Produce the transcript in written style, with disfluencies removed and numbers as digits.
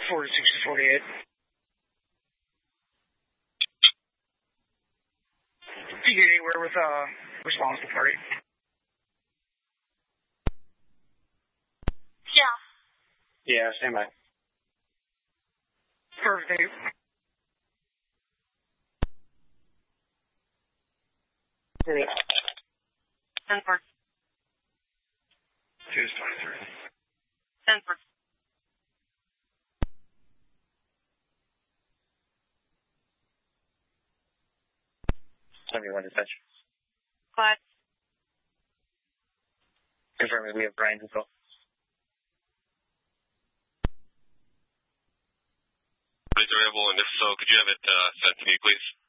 46 to 48. You get anywhere with response to party? Yeah. Yeah, stand by. Perfect. 10-4. 2-23. 10-4. 71 dispatch. Quiet. Confirming we have Brian's as well. Is available, and if so, could you have it sent to me, please?